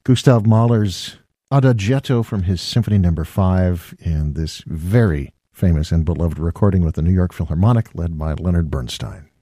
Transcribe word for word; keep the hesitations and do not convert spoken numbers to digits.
Gustav Mahler's Adagietto from his Symphony Number Five in this very famous and beloved recording with the New York Philharmonic led by Leonard Bernstein.